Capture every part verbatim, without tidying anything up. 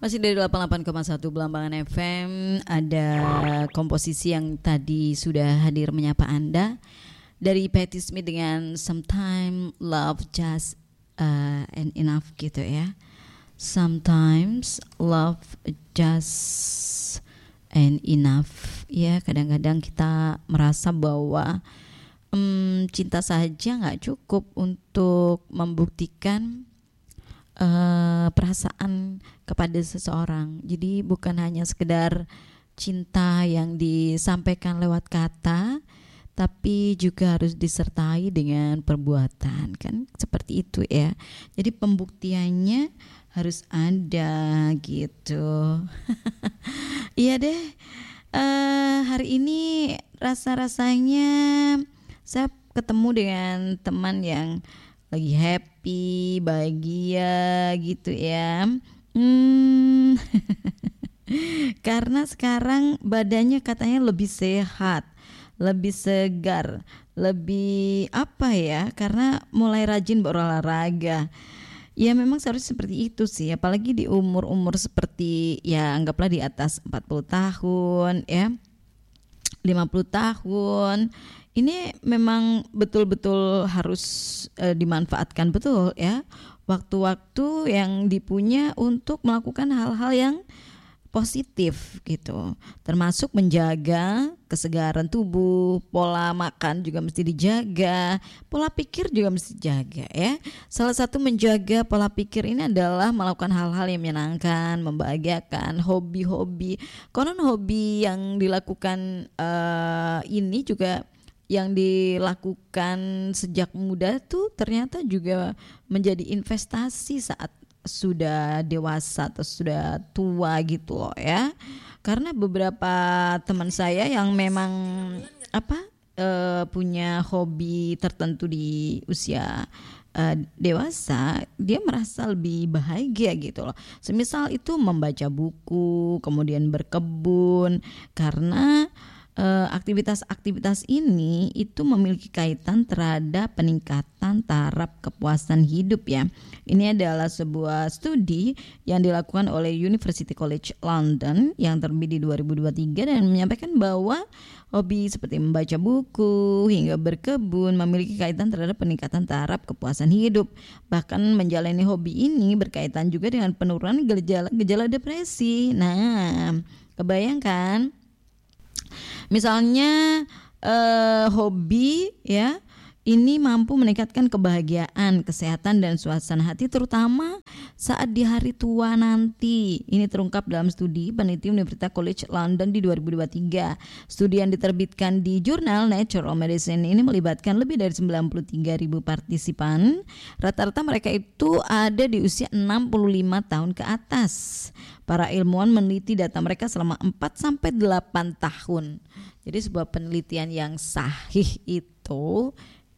Masih dari delapan puluh delapan koma satu Belambangan F M. Ada komposisi yang tadi sudah hadir menyapa Anda dari Patti Smith dengan Sometimes Love Just uh, and Enough gitu ya. Sometimes love just and enough. Ya, kadang-kadang kita merasa bahwa um, cinta saja gak cukup untuk membuktikan Uh, perasaan kepada seseorang. Jadi bukan hanya sekedar cinta yang disampaikan lewat kata, tapi juga harus disertai dengan perbuatan, kan seperti itu ya. Jadi pembuktiannya harus ada gitu. Iya deh. Uh, hari ini rasa-rasanya saya ketemu dengan teman yang lagi happy, bahagia gitu ya. Hmm. Karena sekarang badannya katanya lebih sehat, lebih segar, lebih apa ya? Karena mulai rajin berolahraga. Ya memang seharusnya seperti itu sih, apalagi di umur-umur seperti ya anggaplah di atas empat puluh tahun ya, lima puluh tahun. Ini memang betul-betul harus e, dimanfaatkan betul ya, waktu-waktu yang dipunya untuk melakukan hal-hal yang positif gitu, termasuk menjaga kesegaran tubuh, pola makan juga mesti dijaga, pola pikir juga mesti dijaga ya. Salah satu menjaga pola pikir ini adalah melakukan hal-hal yang menyenangkan, membahagiakan, hobi-hobi. Konon hobi yang dilakukan uh, ini juga yang dilakukan sejak muda tuh ternyata juga menjadi investasi saat sudah dewasa atau sudah tua gitu loh ya. Karena beberapa teman saya yang memang apa uh, punya hobi tertentu di usia uh, dewasa, dia merasa lebih bahagia gitu loh. Semisal itu membaca buku, kemudian berkebun, karena Uh, aktivitas-aktivitas ini itu memiliki kaitan terhadap peningkatan taraf kepuasan hidup ya. Ini adalah sebuah studi yang dilakukan oleh University College London yang terbit di dua ribu dua puluh tiga dan menyampaikan bahwa hobi seperti membaca buku hingga berkebun memiliki kaitan terhadap peningkatan taraf kepuasan hidup. Bahkan menjalani hobi ini berkaitan juga dengan penurunan gejala-gejala depresi. Nah, kebayangkan? Misalnya eh, hobi ya ini mampu meningkatkan kebahagiaan, kesehatan dan suasana hati terutama saat di hari tua nanti. Ini terungkap dalam studi peneliti Universitas College London di dua ribu dua puluh tiga. Studi yang diterbitkan di jurnal Nature of Medicine ini melibatkan lebih dari sembilan puluh tiga ribu partisipan. Rata-rata mereka itu ada di usia enam puluh lima tahun ke atas. Para ilmuwan meneliti data mereka selama empat sampai delapan tahun. Jadi sebuah penelitian yang sahih itu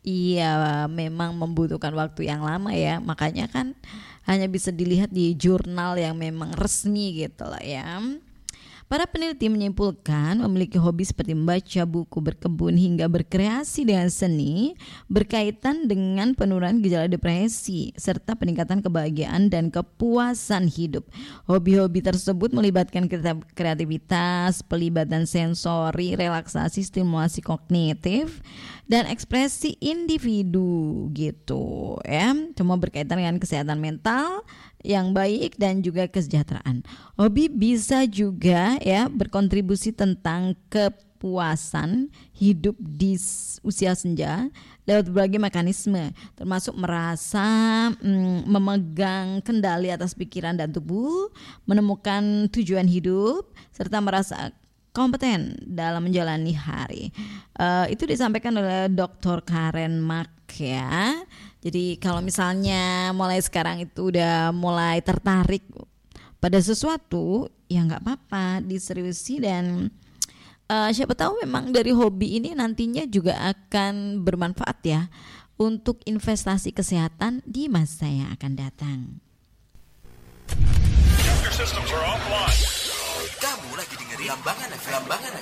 iya memang membutuhkan waktu yang lama ya. Makanya kan hanya bisa dilihat di jurnal yang memang resmi gitu lah ya. Para peneliti menyimpulkan memiliki hobi seperti membaca buku, berkebun hingga berkreasi dengan seni berkaitan dengan penurunan gejala depresi serta peningkatan kebahagiaan dan kepuasan hidup. Hobi-hobi tersebut melibatkan kreativitas, pelibatan sensori, relaksasi, stimulasi kognitif dan ekspresi individu gitu ya. Semua berkaitan dengan kesehatan mental yang baik dan juga kesejahteraan. Hobi bisa juga ya berkontribusi tentang kepuasan hidup di usia senja lewat berbagai mekanisme, termasuk merasa mm, memegang kendali atas pikiran dan tubuh, menemukan tujuan hidup, serta merasa kompeten dalam menjalani hari. Uh, itu disampaikan oleh doktor Karen Mak ya. Jadi kalau misalnya mulai sekarang itu udah mulai tertarik pada sesuatu, ya nggak apa-apa, diseriusi dan uh, siapa tahu memang dari hobi ini nantinya juga akan bermanfaat ya untuk investasi kesehatan di masa yang akan datang. Kamu lagi dengerin Belambangan F M.